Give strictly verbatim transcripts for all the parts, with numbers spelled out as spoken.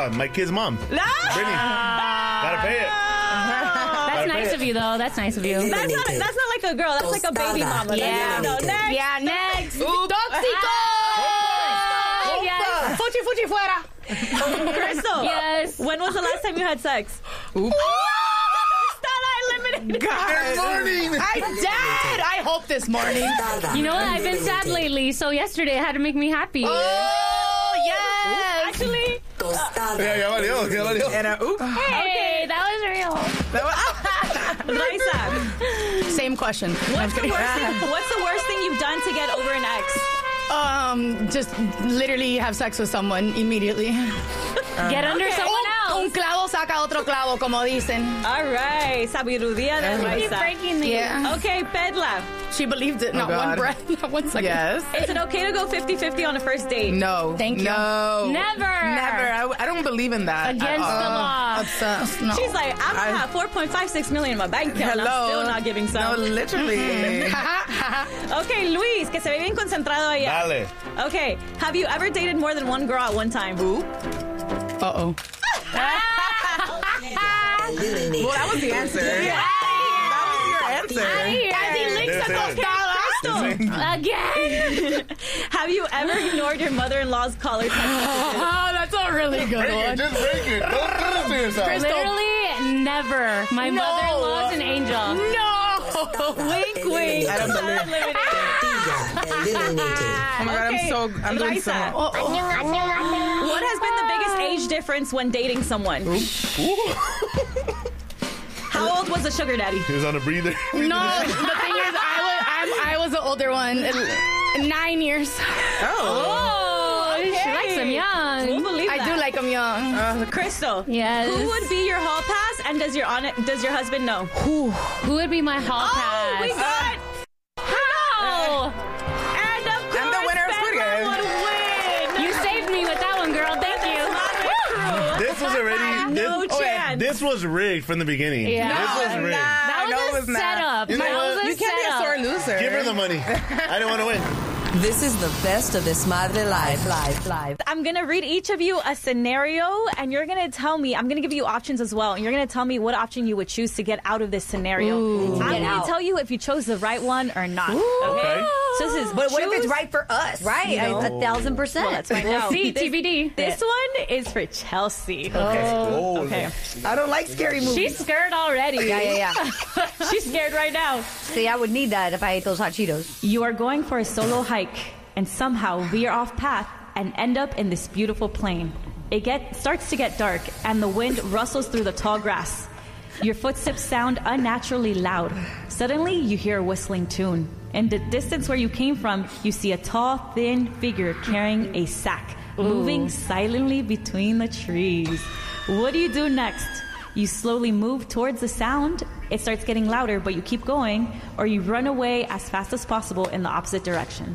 uh, my kid's mom. No! Brittany. Gotta pay it. That's nice of you, though. That's nice of you. That's not, that's not like a girl. That's like a baby mama. Yeah. No, next. Yeah, next. Tóxico. Yes. Fuchi, fuchi, fuera. Crystal. Yes. When was the last time you had sex? Oops. Eliminated. Good morning. I did. I hope this morning. You know what? I've been sad lately, so yesterday it had to make me happy. Oh, yes. Actually, Yeah, ya valió, ya valió. And a, oop. Hey, that was real. Raisa, Same question. what's the worst thing, what's the worst thing you've done to get over an ex? Um, just literally have sex with someone immediately. Get under Okay. someone Un else. clavo saca otro clavo, como dicen. All right, sabiduría de Keep Raisa. breaking the... Yeah. Okay, Pedla, She believed it. Not God. one breath, not one second. Yes. is it okay to go fifty-fifty on a first date? No. Thank you. No. Never. Never. I, I don't believe in that. Against at the all. law. Obsessed. No. She's like, I'm gonna I- have four point five six million in my bank account. and I'm Hello. still not giving No, some. literally. Okay, Luis, que se ve bien concentrado allá. Dale. Okay, have you ever dated more than one girl at one time? Uh-oh. Well, that was the answer. That was your answer. As he licks Yes, a yes. tostada. Again. Have you ever ignored your mother-in-law's caller text messages? Oh, that's a really good Break it, one. just break it. Don't do this to yourself. Literally never. My No. mother-in-law's an angel. No. Wink, wink. I don't believe- Eliminated. Oh my God, I'm Okay, so I'm doing Raisa. so. What has been the biggest age difference when dating someone? How old was the sugar daddy? He was on a breather. No, the thing is, I was I'm, I was the older one. Nine years. Oh, she likes them We'll young. believe I that. do like them young. Crystal. Yes. Who would be your hall pass, and does your on does your husband know? Who would be my hall Oh, pass? we got. How? And of course, And the winner is Pedro Squid would win. You saved me with that one, girl. Thank you. This was already. This, No chance. this was rigged from the beginning. Yeah. This was rigged. That was no, it a was not. setup. You know that what? was a You can't be a setup. sore loser. Give her the money. I didn't want to win. This is the best of Desmadre Live. Live, live. I'm going to read each of you a scenario, and you're going to tell me, I'm going to give you options as well, and you're going to tell me what option you would choose to get out of this scenario. I'm going to tell you if you chose the right one or not. Okay? So this is But what if it's choose- right for us? Right, You know? a, a thousand percent. Well, let's find We'll out. see. This, T B D. This one is for Chelsea. Oh, Okay. I don't like scary movies. She's scared already. yeah, yeah, yeah. She's scared right now. See, I would need that if I ate those hot Cheetos. You are going for a solo hike and somehow veer off path and end up in this beautiful plain. It get, starts to get dark and the wind rustles through the tall grass. Your footsteps sound unnaturally loud. Suddenly, you hear a whistling tune. In the distance where you came from, you see a tall, thin figure carrying a sack, moving silently between the trees. What do you do next? You slowly move towards the sound. It starts getting louder, but you keep going, or you run away as fast as possible in the opposite direction.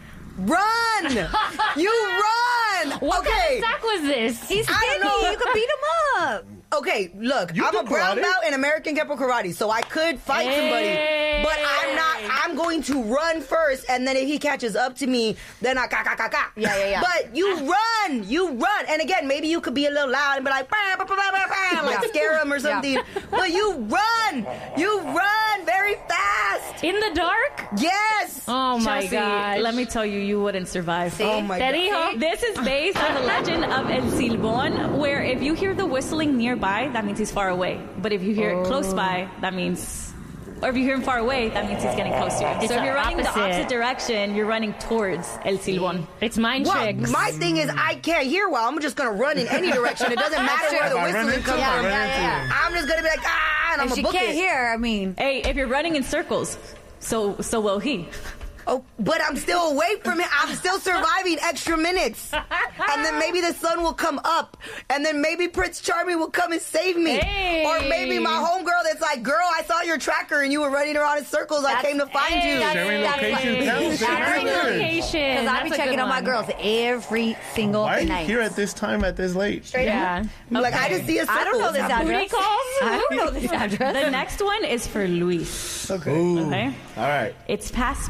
Run! You run! What okay. kind of sack was this? He's I skinny. don't know. You could beat him up. Okay, look, You I'm do a brown karate? belt in American Kepo Karate, so I could fight Hey. somebody. But I'm not, I'm going to run first, and then if he catches up to me, then I ka ka ka ka. Yeah, yeah, yeah. But you run, you run. And again, maybe you could be a little loud and be like, bah, bah, bah, bah, bah, bah, like Yeah. scare him or something. But you run, you run very fast. In the dark? Yes. Oh my Chelsea, god. let me tell you, you wouldn't survive. Oh my Te God. dijo. This is based on the legend of El Silbón, where if you hear the whistling nearby, that means he's far away. But if you hear it close by, that means... Or if you hear him far away, that means he's getting close to you. It's so if the you're running the opposite. opposite direction, you're running towards El Silbón. It's mind Well, tricks. my thing is I can't hear well. I'm just going to run in any direction. It doesn't matter where the If I run whistling into comes him, I from. run into him. I'm just going to be like, ah, and I'm If going to she book can't it. hear, I mean, Hey, if you're running in circles, so so will he. Oh, but I'm still away from it. I'm still surviving extra minutes. And then maybe the sun will come up. And then maybe Prince Charming will come and save me. Hey. Or maybe my homegirl that's like, girl, I saw your tracker and you were running around in circles. I came to find Hey, you. that's- Sharing that's location like- counts. Sharing That's good. location. because I That's be a checking good on my one. girls every single Why are you night. here at this time at this late? Yeah. I'm like, I just see a circle. I don't know this It's happening. address. Booty calls? I don't know this address. The next one is for Luis. Okay. Ooh. Okay? All right. It's past midnight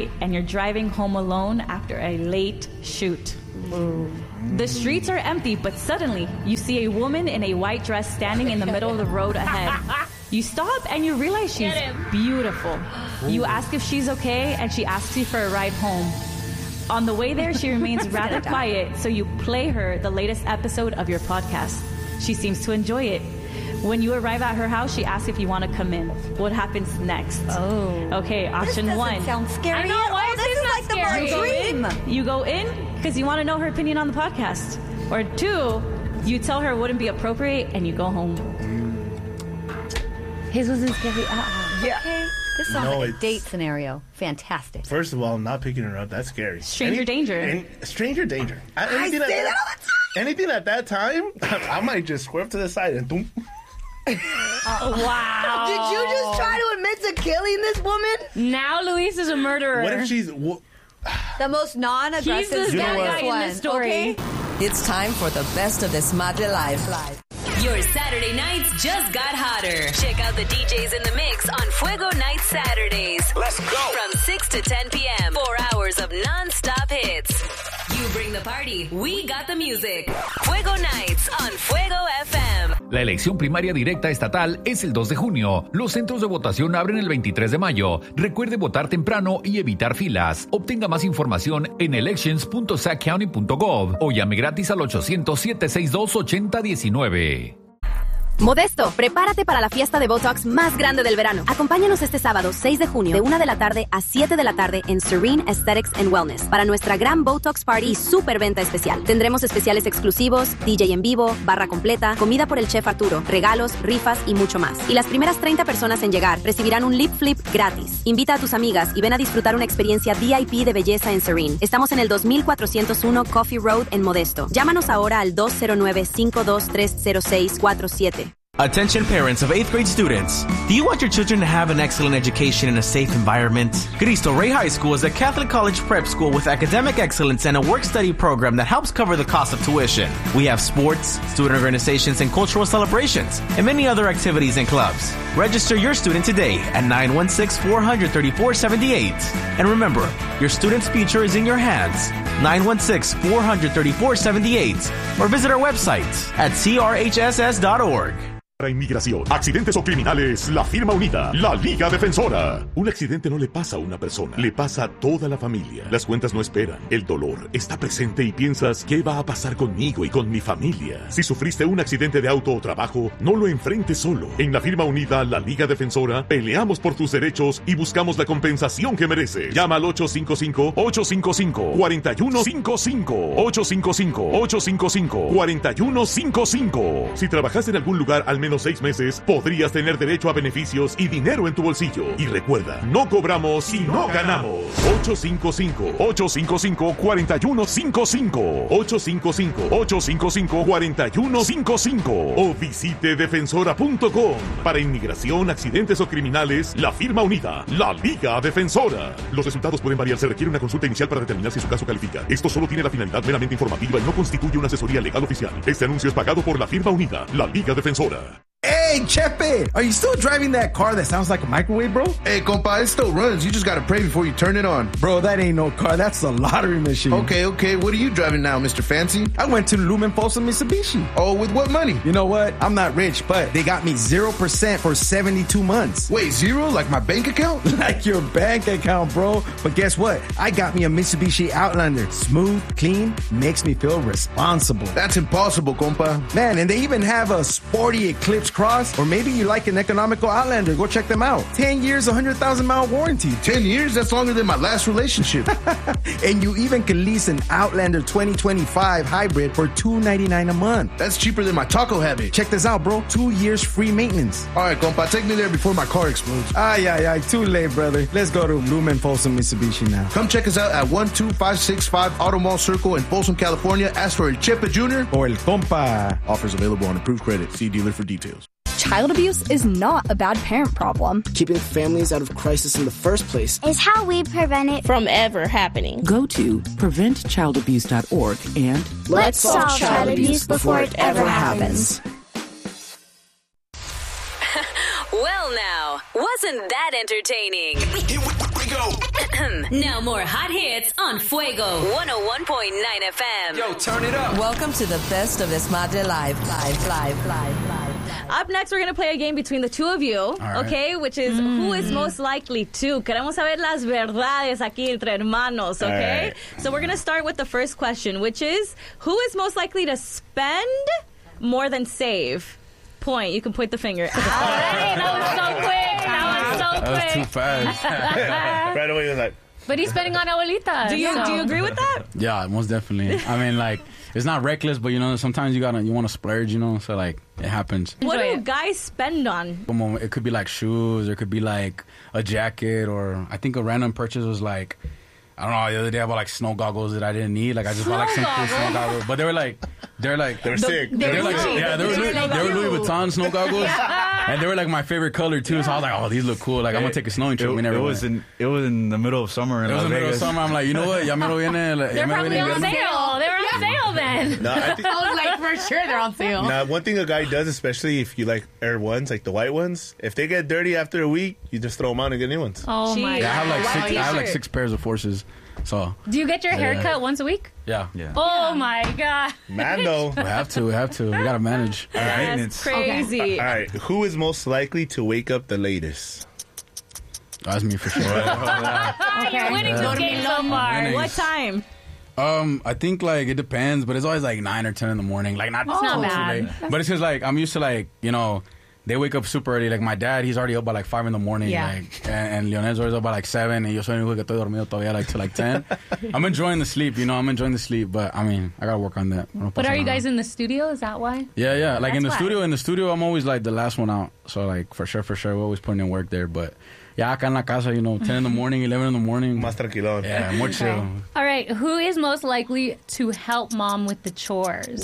night and you're driving home alone after a late shoot. The streets are empty, but suddenly you see a woman in a white dress standing in the middle of the road ahead. You stop and you realize she's beautiful. You ask if she's okay, and she asks you for a ride home. On the way there, she remains rather quiet, so you play her the latest episode of your podcast. She seems to enjoy it. When you arrive at her house, she asks if you want to come in. What happens next? Oh. Okay, option This one. doesn't sound scary. I know, why Oh, is this this is not like scary? the my dream. You go in because you want to know her opinion on the podcast. Or two, you tell her it wouldn't be appropriate and you go home. His wasn't scary. Uh-uh. Yeah. Okay. This sounds No, like a it's- date scenario. Fantastic. First of all, not picking her up, that's scary. Stranger danger. any- stranger danger. I, I anything, say at that all the time. anything at that time, I might just swerve to the side and boom. Wow. Did you just try to admit to killing this woman? Now Luis is a murderer. What if she's... Wh- The most He's non-aggressive the know bad what? guy in one. this story. Okay? It's time for the best of this Madre Life. Live. Your Saturday nights just got hotter. Check out the D Js in the mix on Fuego Night Saturdays. Let's go. From six to ten p.m. Four hours of non-stop hits. You bring the party. We got the music. Fuego Nights on Fuego F M. La elección primaria directa estatal es el dos de junio. Los centros de votación abren el veintitrés de mayo. Recuerde votar temprano y evitar filas. Obtenga más información en elections punto sac county punto gov o llame gratis al ochocientos, siete seis dos, ocho cero uno nueve. Modesto, prepárate para la fiesta de Botox más grande del verano. Acompáñanos este sábado seis de junio de una de la tarde a siete de la tarde en Serene Aesthetics and Wellness para nuestra gran Botox Party y super venta especial. Tendremos especiales exclusivos, D J en vivo, barra completa, comida por el chef Arturo, regalos, rifas y mucho más. Y las primeras treinta personas en llegar recibirán un lip flip gratis. Invita a tus amigas y ven a disfrutar una experiencia V I P de belleza en Serene. Estamos en el dos mil cuatrocientos uno Coffee Road en Modesto. Llámanos ahora al dos cero nueve, cinco dos tres, cero seis cuatro siete. Attention parents of eighth grade students. Do you want your children to have an excellent education in a safe environment? Cristo Rey High School is a Catholic college prep school with academic excellence and a work-study program that helps cover the cost of tuition. We have sports, student organizations, and cultural celebrations, and many other activities and clubs. Register your student today at nine one six, four hundred, thirty-four seventy-eight. And remember, your student's future is in your hands. nine one six, four hundred, thirty-four seventy-eight. Or visit our website at c r h s s dot org. Para inmigración, accidentes o criminales, la firma unida, la Liga Defensora. Un accidente no le pasa a una persona, le pasa a toda la familia. Las cuentas no esperan, el dolor está presente y piensas, ¿qué va a pasar conmigo y con mi familia? Si sufriste un accidente de auto o trabajo, no lo enfrentes solo. En la firma unida, la Liga Defensora, peleamos por tus derechos y buscamos la compensación que mereces. Llama al ocho cinco cinco, ocho cinco cinco, cuatro uno cinco cinco, ocho cinco cinco, ocho cinco cinco, cuatro uno cinco cinco. Si trabajaste en algún lugar al menos menos seis meses, podrías tener derecho a beneficios y dinero en tu bolsillo. Y recuerda, no cobramos si no ganamos. ocho cinco cinco, ocho cinco cinco, cuatro uno cinco cinco. ocho cinco cinco, ocho cinco cinco, cuatro uno cinco cinco. O visite defensora punto com. Para inmigración, accidentes o criminales, la firma unida, la Liga Defensora. Los resultados pueden variar. Se requiere una consulta inicial para determinar si su caso califica. Esto solo tiene la finalidad meramente informativa y no constituye una asesoría legal oficial. Este anuncio es pagado por la firma unida, la Liga Defensora. Hey, Chepe! Are you still driving that car that sounds like a microwave, bro? Hey, compa, it still runs. You just gotta pray before you turn it on. Bro, that ain't no car. That's a lottery machine. Okay, okay. What are you driving now, Mister Fancy? I went to Lumen Folsom Mitsubishi. Oh, with what money? You know what? I'm not rich, but they got me zero percent for seventy-two months. Wait, zero? Like my bank account? Like your bank account, bro. But guess what? I got me a Mitsubishi Outlander. Smooth, clean, makes me feel responsible. That's impossible, compa. Man, and they even have a sporty Eclipse Cross, or maybe you like an economical Outlander. Go check them out. ten years, one hundred thousand mile warranty. ten years? That's longer than my last relationship. And you even can lease an Outlander twenty twenty-five hybrid for two hundred ninety-nine dollars a month. That's cheaper than my taco habit. Check this out, bro. Two years free maintenance. All right, compa, take me there before my car explodes. Ay, ay, ay. Too late, brother. Let's go to Lumen Folsom Mitsubishi now. Come check us out at one two five six five Auto Mall Circle in Folsom, California. Ask for El Chepe Junior or El Compa. Offers available on approved credit. See dealer for details. Child abuse is not a bad parent problem. Keeping families out of crisis in the first place is how we prevent it from ever happening. Go to prevent child abuse dot org and let's solve child abuse before it ever happens. Well now, wasn't that entertaining? Fuego. Now more hot hits on Fuego one oh one point nine F M. Yo, turn it up. Welcome to the best of Desmadre Live. Live, live, live, live. Up next, we're going to play a game between the two of you, right. okay? Which is Mm. who is most likely to. Queremos saber las verdades aquí entre hermanos, okay? All So we're going to start with the first question, which is who is most likely to spend more than save? Point. You can point the finger. Alright, that was so quick. That was so That was quick. too fast. Right away, he was like, But he's spending on abuelita. Do you so. do you agree with that? Yeah, most definitely. I mean, like, it's not reckless, but you know, sometimes you gotta you want to splurge, you know. So like, it happens. What do guys spend on? Como- It could be like shoes, or it could be like a jacket, or I think a random purchase was like, I don't know. The other day I bought like snow goggles that I didn't need. Like I just bought like some cool snow goggles, but they were like, they're like, They were sick. They were like, yeah, they were, Louis, they were Louis Vuitton snow goggles, and they were like my favorite color too. So I was like, oh, these look cool. Like I'm gonna take a snowing trip. It, We never it went. was in it was in the middle of summer in It was Las in the middle of Vegas. summer. I'm like, you know what? Ya me lo viene. like, ya They're me lo probably viene on invierno. sale. They're on sale then. No, I think- I was like, for sure they're on sale. Now, one thing a guy does, especially if you like Air Ones, like the white ones, if they get dirty after a week, you just throw them out and get new ones. Oh my Yeah, I have like God. six. I have like T-shirt. six pairs of forces. So Do you get your hair Yeah. cut once a week? yeah, yeah. Oh my God. Mando. We have to. We have to. We gotta manage. That's crazy. All right, who is most likely to wake up the latest? That's me for sure. You're winning Yeah. this game so far. Winnings. What time? Um, I think like it depends, but it's always like nine or ten in the morning. Like not, It's not too bad. late. But it's just like I'm used to like you know they wake up super early. Like my dad, he's already up by like five in the morning. Yeah. Like, and, and Leonel's always up by like seven, and yo soy el único que estoy dormido todavía like till like ten. I'm enjoying the sleep, you know. I'm enjoying the sleep, but I mean I gotta work on that. No But pasa are you nada. guys in the studio? Is that why? Yeah, yeah. Like in the That's why. studio, in the studio, I'm always like the last one out. So like for sure, for sure, we're always putting in work there. But yeah, acá en la casa, you know, ten in the morning, eleven in the morning. Más tranquilón. Yeah, more chill. All right. Who is most likely to help mom with the chores?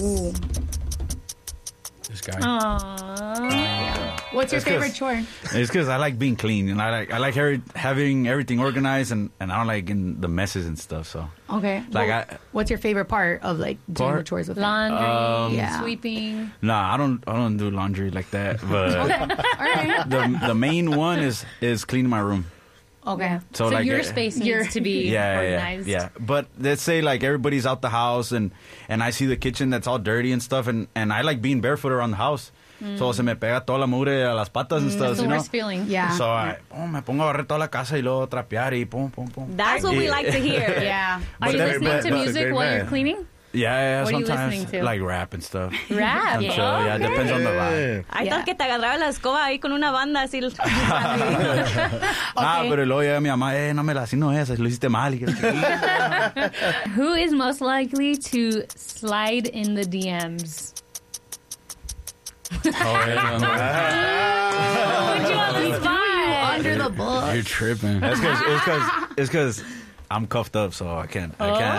This guy. Aww. What's your That's favorite 'cause- chore? It's because I like being clean, and I like I like every, having everything organized, and, and I don't like in the messes and stuff. So Okay. Like well, I- what's your favorite part of like doing Part? the chores with him? Laundry, Um, Yeah. sweeping. nah, I don't I don't do laundry like that. But All right. the the main one is is cleaning my room. Okay. So, So, like, your uh, space needs your- to be Yeah, yeah, organized. yeah. But let's say like everybody's out the house, and and I see the kitchen that's all dirty and stuff, and and I like being barefoot around the house. So se me pega toda la mugre a las patas and stuff, That's the you know. worst feeling. Yeah. So I, oh, me pongo a barrer toda la casa y luego trapear y pum, pum, pum. That's what we like to hear. Yeah. Are But you that- listening but- to but- music great while you're man. cleaning? Yeah, yeah, What are you sometimes listening to? like rap and stuff. Rap. I'm chill, yeah, it depends on the vibe. I Yeah. thought que te agarraba la escoba ahí con una banda así. Ah, pero luego llega mi mamá, eh, no me la así no es, lo hiciste mal. y que- Who is most likely to slide in the D Ms? Oh, yeah, Put you on the spot. Under the bus. You're tripping. That's because it's because it's because I'm cuffed up, so I can't. I can't.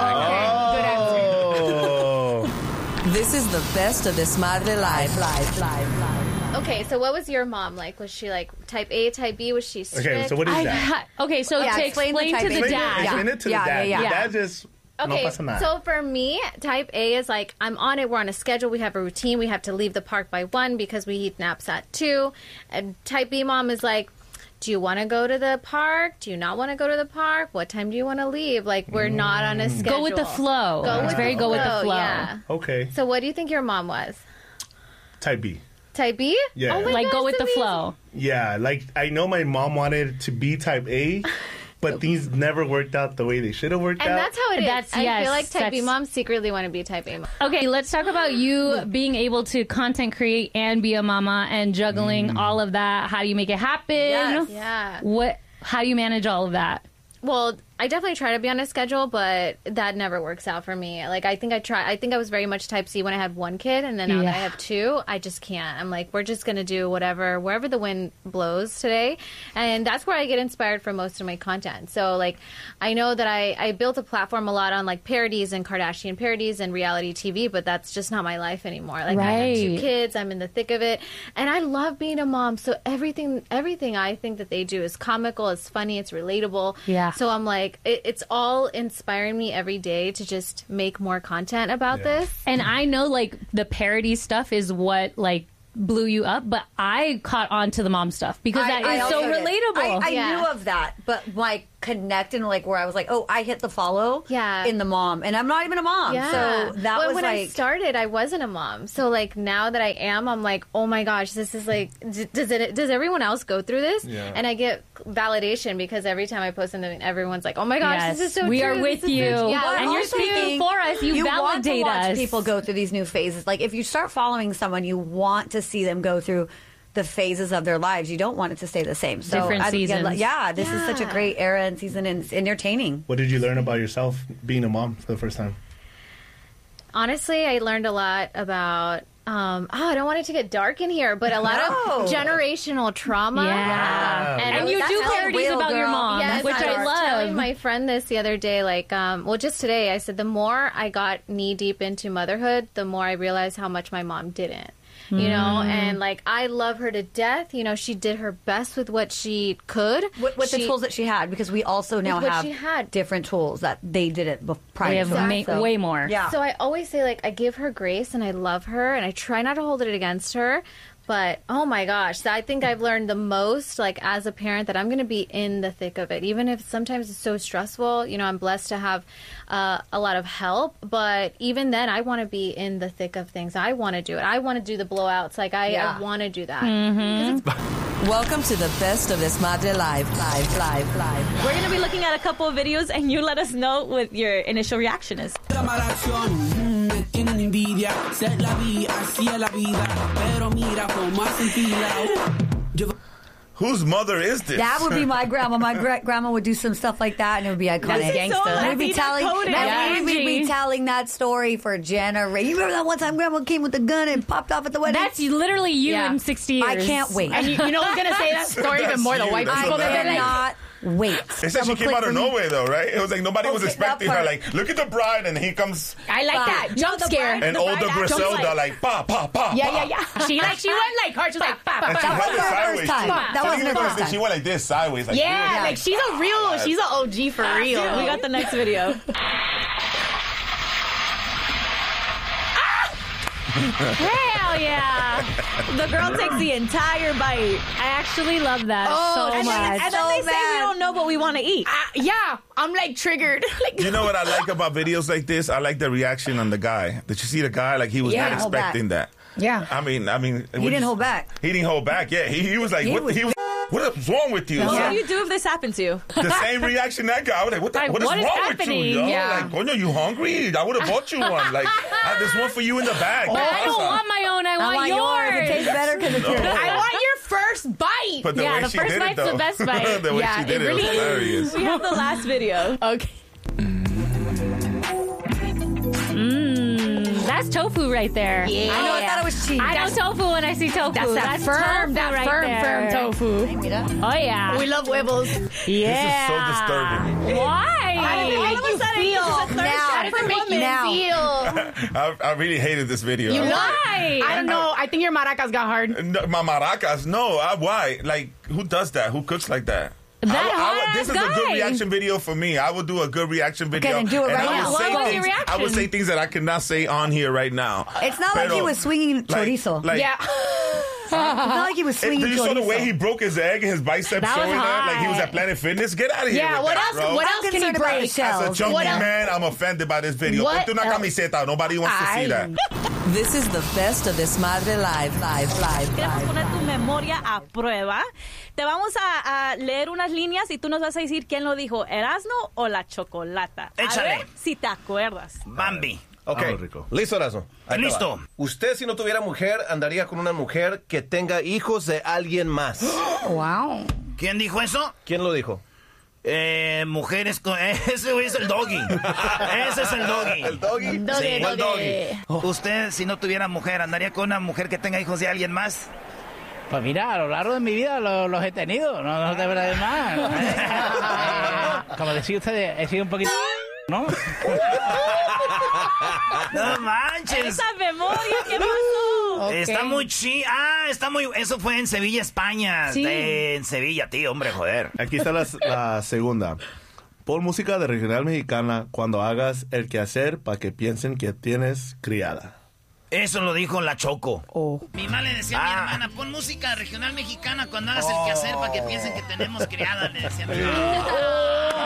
I Oh. This is the best of Desmadre Live. Live, live, live. Okay, so what was your mom like? Was she like type A, type B? Was she strict? Okay, so what is I that? ha- okay, so Yeah, to explain the explain to type the A. Explain it- dad. Explain it to Yeah, the dad. yeah, The yeah. dad just no Okay, pasa nada. so for me, type A is like I'm on it. We're on a schedule. We have a routine. We have to leave the park by one because we eat naps at two. And type B mom is like, do you want to go to the park? Do you not want to go to the park? What time do you want to leave? Like we're not on a schedule. Go with the flow. Go It's with very the go with the flow. Yeah. Okay, So what do you think your mom was? type B. Type B? Yeah. Oh my Like gosh, go with the amazing. flow. Yeah, like I know my mom wanted to be type A, but things never worked out the way they should have worked And out. that's how it is. That's- I yes, feel like type B that's- moms secretly want to be type A mom. Okay, let's talk about you being able to content create and be a mama and juggling all of that. How do you make it happen? Yes. Yeah. What? How do you manage all of that? Well, I definitely try to be on a schedule, but that never works out for me. Like, I think I try. I think I was very much type C when I had one kid, and then now that I Yeah. have two, I just can't. I'm like, we're just gonna do whatever, wherever the wind blows today, and that's where I get inspired for most of my content. So, like, I know that I I built a platform a lot on like parodies and Kardashian parodies and reality T V, but that's just not my life anymore. Like, I have two Right. kids, I'm in the thick of it, and I love being a mom. So everything, everything I think that they do is comical, it's funny, it's relatable. Yeah. So I'm like, it, it's all inspiring me every day to just make more content about this. And I know like the parody stuff is what like blew you up, but I caught on to the mom stuff because I- that I is so also did. relatable. I, I Yeah. knew of that, but my connect and like where I was like, oh, I hit the follow yeah. in the mom, and I'm not even a mom. Yeah. So that well, was when like I started, I wasn't a mom. So like now that I am, I'm like, oh my gosh, this is like, d- does it? Does everyone else go through this? Yeah. And I get validation because every time I post something, everyone's like, oh my gosh, Yes. this is so We true. are with This is so you. true. Yeah, And well, you're also speaking think- for us. You, you want to validate watch us. people go through these new phases. Like if you start following someone, you want to see them go through the phases of their lives. You don't want it to stay the same. So Different I think, yeah, seasons. Yeah, this Yeah. is such a great era and season, and it's entertaining. What did you learn about yourself being a mom for the first time? Honestly, I learned a lot about. Um, oh, I don't want it to get dark in here, but a lot No. of generational trauma. Yeah. And, And it you was- do that's how parodies real, about your girl. mom, Yes, which I I was love. telling my friend this the other day. Like, um, well, just today, I said the more I got knee deep into motherhood, the more I realized how much my mom didn't. You know, Mm. and like I love her to death. You know, she did her best with what she could, With, with the She- tools that she had, because we also now what have she had. different tools that they didn't bef- prior We have to that. ma- So- way more. Yeah. So I always say, like, I give her grace and I love her and I try not to hold it against her. But, oh my gosh, I think I've learned the most, like, as a parent, that I'm going to be in the thick of it. Even if sometimes it's so stressful, you know, I'm blessed to have uh, a lot of help. But even then, I want to be in the thick of things. I want to do it. I want to do the blowouts. Like, I, Yeah. I want to do that. Mm-hmm. Welcome to the best of Desmadre Live, live, live, live. We're going to be looking at a couple of videos, and you let us know what your initial reaction is. Me tienen envidia, se la vi, así es la vida, pero mira cómo hacen fila. Whose mother is this? That would be my grandma. My gra- grandma would do some stuff like that, and it would be iconic. That's gangsta. So We'd be that's telling, decoded. that- Yeah. we'd be telling that story for generations. You remember that one time grandma came with the gun and popped off at the wedding? That's literally you Yeah. in sixty years. I can't wait. And you, you know who's gonna say that story even more? The white That's people. you. They're like, cannot wait. They said she Double came click out of for me. nowhere, though, right? It was like nobody was Okay, expecting that her. part. Like, look at the bride, and he comes I like that jump the scare. bride- and the older bride acts Griselda, like- like, pa, pa, pa. Yeah, pa. yeah, yeah. She like she went like hard. She was like, pop, And pop, she pop. held it wasn't her sideways, first time. too. That So wasn't you her were first gonna- time. She went like this, sideways. Like, Yeah, yeah. like she's a real, she's an O G for real. We got the next video. Hell yeah! The girl takes the entire bite. I actually love that Oh, so And much. then, and then So they say bad. we don't know what we want to eat. Ah, yeah, I'm like triggered. Like, You know what I like about videos like this? I like the reaction on the guy. Did you see the guy? Like, he was Yeah, not hold back. expecting that. yeah. I mean, I mean, He didn't hold back. He didn't hold back. Yeah, he, he was like, He what? was- He was. What's wrong with you? What So, do you do if this happened to you? the same reaction that guy. I was like, what, the, Like, what is what is wrong happening? with you, yo? Yeah. Like, oh, no, you hungry? I would have bought you one. Like, uh, there's one for you in the bag. But I don't want my own. I, I want, want yours. It tastes better because it's yours. I want your first bite. But the Yeah, way the she first did bite's it, though. the best bite. the way Yeah, she did it it, was really is. hilarious. We have the last video. Okay. Mmm, that's tofu right there. Yeah. I know, I thought it was cheese. I know tofu when I see tofu. That's that firm, tofu that right firm, there. firm tofu. Oh yeah. We love huevos. Yeah. This is so disturbing. Why? How does it All make of a you sudden, feel? this is a third Now. shot How does it make you Now. feel? I, I really hated this video. You I was know? like, Why? I don't know. I think your maracas got hard. No, my maracas, no. I, why? Like, who does that? Who cooks like that? That I, would- I would- hot-ass this is a good guy. reaction video for me. I would do a good reaction video. then do it and right I now. would say What was your things, I would reaction? say things that I cannot say on here right now. It's not like Pero, he was swinging like- chorizo. like- Yeah. It's not like he was Hey, swinging did you chorizo. saw the way he broke his egg and his biceps That was showing that? Like he was hot. at Planet Fitness? Get out of here Yeah, with what that, else- bro. what I'm else can he concerned about break? the As a shells. chunky What else? man, I'm offended by this video. What Ponte una else? camiseta. Nobody wants to see Ay. that. This is the best of Desmadre Live, live, live, Queremos live. poner tu memoria a prueba. Te vamos a, a leer unas líneas y tú nos vas a decir quién lo dijo, Erasmo o la Chocolata. A Échale. ver si te acuerdas. Bambi. Ok, Vamos, Rico. listo, Erasmo. Ahí te Listo. va. Usted, si no tuviera mujer, andaría con una mujer que tenga hijos de alguien más. Wow. ¿Quién dijo eso? ¿Quién lo dijo? Eh, mujeres con... Ese es el doggy. Ese es el doggy. ¿El doggy? Doggy, Sí. doggy. doggy. Usted, si no tuviera mujer, ¿andaría con una mujer que tenga hijos de alguien más? Pues mira, a lo largo de mi vida lo- los he tenido, no, no te verás más. Eh, como decía usted, he sido un poquito... ¿no? No manches. Esa memoria, ¿qué pasó? Está muy chi... Ah, está muy... Eso fue en Sevilla, España. Sí. De- en Sevilla, tío, hombre, joder. Aquí está la, la segunda. Pon música de regional mexicana cuando hagas el quehacer para que piensen que tienes criada. Eso lo dijo la Choco. Mi mamá le decía a mi hermana, pon música regional mexicana cuando hagas el quehacer para que piensen que tenemos criada, le decía a mi mamá.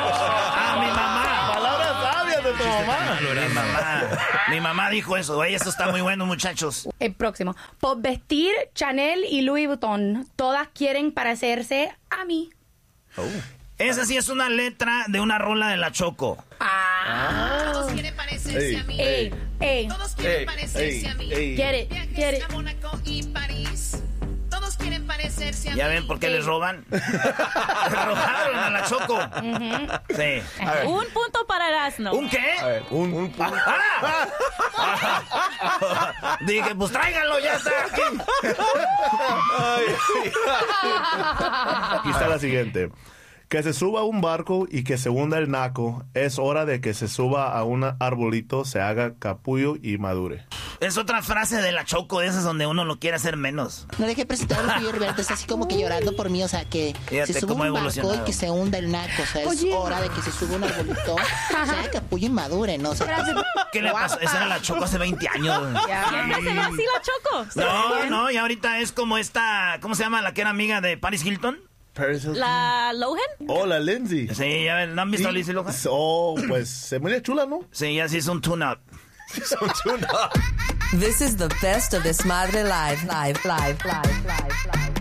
Ah, mi mamá. Palabras sabias de tu mamá. Mi mamá. Mi mamá dijo eso. Oye, esto está muy bueno, muchachos. El próximo. Por vestir Chanel y Louis Vuitton, todas quieren parecerse a mí. Oh. Esa sí es una letra de una rola de la Choco. Ah. Todos quieren parecerse a mí. Ey, ey. Todos quieren parecerse a mí. Get it, get it. Todos quieren parecerse a mí. ¿Ya ven por qué les roban? Les robaron a la Choco. Uh-huh. Sí. Un punto para Erasmo. ¿Un qué? A ver, un, un punto. ¡Ah! Dije, pues tráiganlo, ya está aquí. Aquí está la siguiente. Que se suba a un barco y que se hunda el naco. Es hora de que se suba a un arbolito, se haga capullo y madure. Es otra frase de la Choco, de esas donde uno lo quiere hacer menos. No deje presentar a Lupillo Rivera, está así como que llorando por mí, o sea, que Fíjate se suba cómo un ha barco y evolucionado. que se hunda el naco, o sea, Oye. es hora de que se suba un arbolito, se haga capullo y madure, ¿no? O sea, ¿Qué le pasó? Esa era la Choco hace veinte años. Siempre se ve así la Choco. No, no, y ahorita es como esta, ¿cómo se llama? La que era amiga de Paris Hilton. ¿La Lohan? Oh, la Lindsay. Sí, ya ven, ¿no han visto a Lindsay Lohan? Oh, pues se muere chula, ¿no? Sí, ya sí es un tune-up. Es un tune-up. This is the best of Desmadre Live, live, live, live, live, live.